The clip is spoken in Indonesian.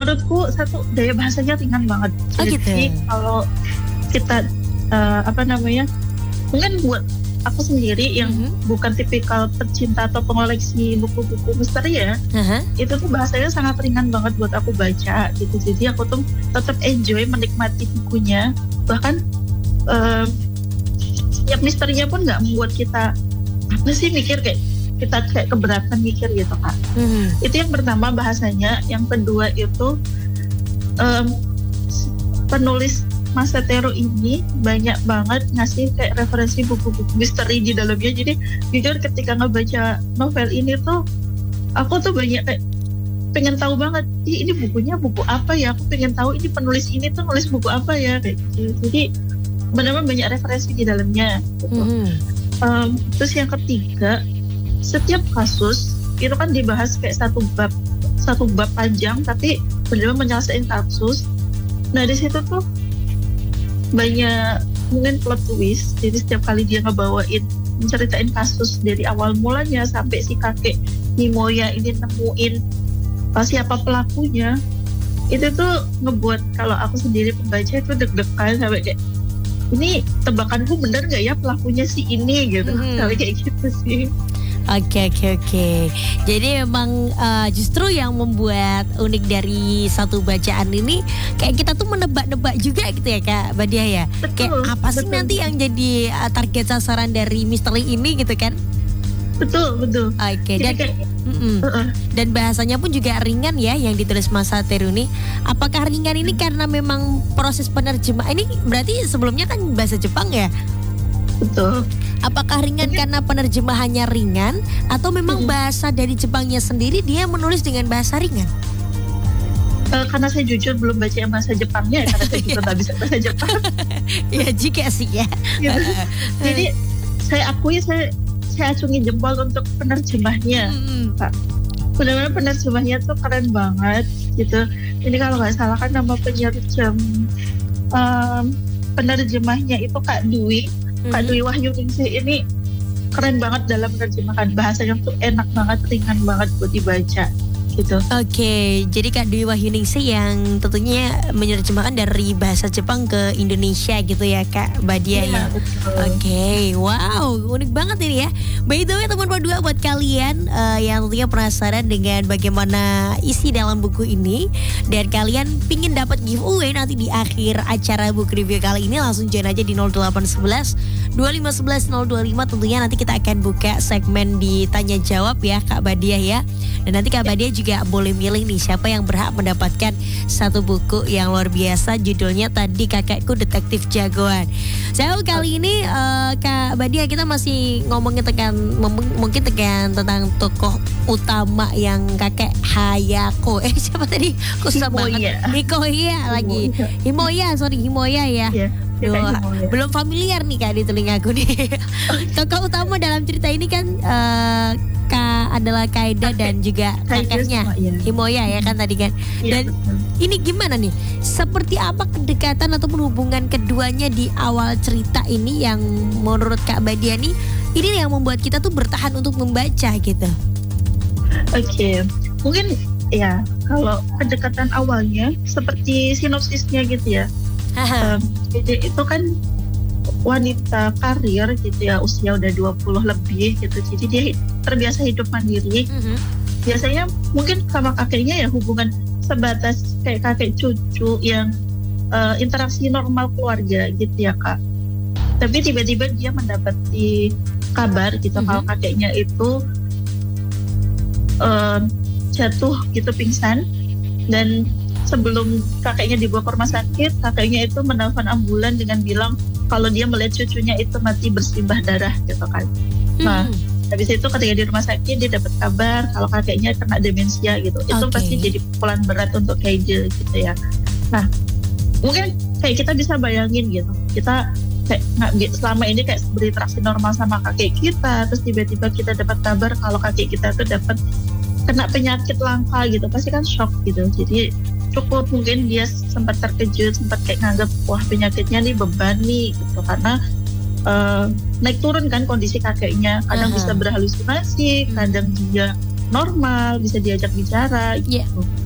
menurutku satu daya bahasanya ringan banget. Oh, Jadi gitu. kalau kita mungkin buat aku sendiri yang bukan tipikal pecinta atau pengoleksi buku-buku misteri ya, Aha. itu tuh bahasanya sangat ringan banget buat aku baca gitu. Jadi aku tuh tetap enjoy menikmati bukunya. Bahkan setiap misterinya pun nggak membuat kita apa sih mikir kayak kita kayak keberatan mikir gitu Kak. Itu yang pertama bahasanya. Yang kedua itu penulis Mas Setero ini banyak banget ngasih kayak referensi buku-buku misteri di dalamnya. Jadi jujur ketika ngebaca novel ini tuh aku tuh banyak kayak pengen tahu banget ini bukunya buku apa ya, aku pengen tahu ini penulis ini tuh nulis buku apa ya kayak gitu. Jadi benar-benar banyak referensi di dalamnya gitu. Terus yang ketiga, setiap kasus itu kan dibahas kayak satu bab panjang tapi benar-benar menyelesaikan kasus. Nah di situ tuh banyak mungkin plot twist. Jadi setiap kali dia menceritain kasus dari awal mulanya sampai si kakek Himoya ini nemuin siapa pelakunya, itu tuh ngebuat kalau aku sendiri pembaca itu deg-degan sampai kayak ini tebakanku bener nggak ya pelakunya si ini gitu, sampai kayak gitu sih. Oke. Jadi memang justru yang membuat unik dari satu bacaan ini kayak kita tuh menebak-nebak juga gitu ya Kak Badia ya. Betul, kayak apa sih betul. nanti yang jadi target sasaran dari misteri ini gitu kan? Betul. Oke. Jadi kayak, Dan bahasanya pun juga ringan ya yang ditulis Mas Setero ini. Apakah ringan ini karena memang proses penerjemah ini berarti sebelumnya kan bahasa Jepang ya? betul. Apakah ringan karena penerjemahannya ringan atau memang bahasa dari Jepangnya sendiri dia menulis dengan bahasa ringan? Karena saya jujur belum baca yang bahasa Jepangnya ya, karena saya juga nggak bisa bahasa Jepang. Ya juga sih ya. Gitu. Jadi saya akui saya acungi jempol untuk penerjemahnya, Pak. Benar-benar penerjemahnya tuh keren banget gitu. Ini kalau nggak salah kan nama penerjemahnya itu Kak Dwi Wahyuningsih ini keren banget dalam menerjemahkan. Bahasanya tuh enak banget, ringan banget buat dibaca gitu. Oke, jadi Kak Dwi Wahyuningsih yang tentunya menerjemahkan dari bahasa Jepang ke Indonesia gitu ya Kak Badia ya. Oke, wow, unik banget ini ya. By the way teman berdua, buat kalian yang tentunya penasaran dengan bagaimana isi dalam buku ini dan kalian pingin dapat giveaway nanti di akhir acara book review kali ini, langsung join aja di 0811 2511 025. Tentunya nanti kita akan buka segmen di tanya jawab ya Kak Badia ya. Dan nanti Kak Badia juga boleh milih nih siapa yang berhak mendapatkan satu buku yang luar biasa, judulnya tadi Kakekku Detektif Jagoan. So kali ini Kak Badia kita masih ngomongin mungkin tentang tokoh utama yang kakek Hayako. Siapa tadi? Kok susah banget. Himoya lagi. Himoya ya. Belum familiar nih Kak di telingaku nih. Tokoh utama dalam cerita ini kan adalah Kaeda dan juga kakeknya Himoya ya kan tadi kan. Dan ini gimana nih? Seperti apa kedekatan ataupun hubungan keduanya di awal cerita ini yang menurut Kak Badia nih ini yang membuat kita tuh bertahan untuk membaca gitu? Oke, mungkin ya kalau kedekatan awalnya seperti sinopsisnya gitu ya. Jadi itu kan wanita karir gitu ya, usia udah 20 lebih gitu. Jadi dia terbiasa hidup mandiri. Biasanya mungkin sama kakeknya ya hubungan sebatas kayak kakek cucu yang interaksi normal keluarga gitu ya Kak. Tapi tiba-tiba dia mendapati kabar gitu kalau kakeknya itu jatuh gitu, pingsan. Dan sebelum kakeknya dibawa ke rumah sakit, kakeknya itu menelpon ambulan dengan bilang kalau dia melihat cucunya itu mati bersimbah darah gitu kan. Nah, habis itu ketika di rumah sakit dia dapat kabar kalau kakeknya kena demensia gitu. Itu pasti jadi pukulan berat untuk Keiji gitu ya. Nah, mungkin kayak kita bisa bayangin gitu. Kita kayak selama ini kayak berinteraksi normal sama kakek kita, terus tiba-tiba kita dapat kabar kalau kakek kita tuh dapat kena penyakit langka gitu, pasti kan shock gitu. Jadi cukup mungkin dia sempat terkejut, sempat kayak nganggap wah penyakitnya nih beban nih gitu, karena naik turun kan kondisi kakeknya, kadang bisa berhalusinasi, kadang dia normal, bisa diajak bicara gitu.